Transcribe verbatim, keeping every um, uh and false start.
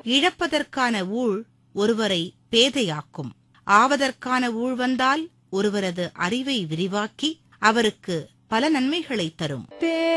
இழப்பதற்கான ஊழ் ஒருவரை பேதையாக்கும். ஆவதற்கான ஊழ் வந்தால் ஒருவரது அறிவை விரிவாக்கி அவருக்கு பல நன்மைகளைத் தரும்.